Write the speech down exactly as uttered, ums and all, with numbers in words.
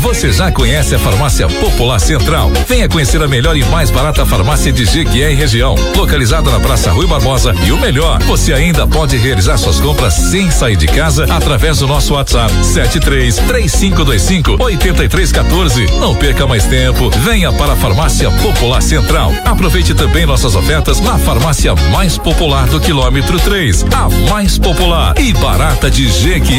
Você já conhece a Farmácia Popular Central? Venha conhecer a melhor e mais barata farmácia de Jequié e região, localizada na Praça Rui Barbosa. E o melhor, você ainda pode realizar suas compras sem sair de casa através do nosso WhatsApp sete três três cinco dois cinco oito três um quatro. Não perca mais tempo, venha para a Farmácia Popular Central. Aproveite também nossas ofertas na farmácia mais popular do quilômetro três, a mais popular e barata de Jequié.